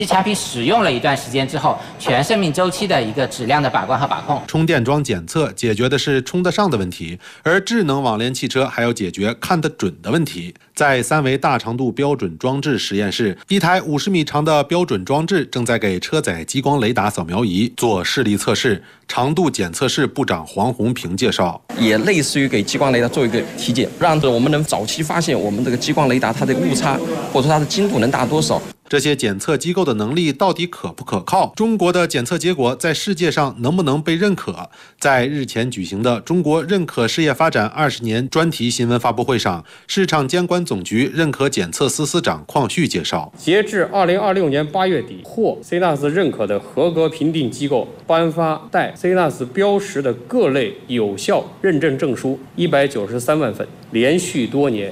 产品使用了一段时间之后，全生命周期的一个质量的把关和把控。 充电桩检测解决的是充得上的问题，而智能网联汽车还要解决看得准的问题。在3维大长度标准装置实验室，一台50米长的标准装置正在给车载激光雷达扫描仪做视力测试。长度检测室部长黄红平介绍， 也类似于给激光雷达做一个体检，让我们能早期发现我们这个激光雷达它的误差，或者说它的精度能达多少。 这些检测机构的能力到底可不可靠？中国的检测结果在世界上能不能被认可？在日前举行的中国认可事业发展20年专题新闻发布会上，市场监管总局认可检测司司长邝旭介绍， 截至2026年8月底，获 CNAS 认可的合格评定机构颁发带 CNAS 标识的各类有效认证证书193万份，连续多年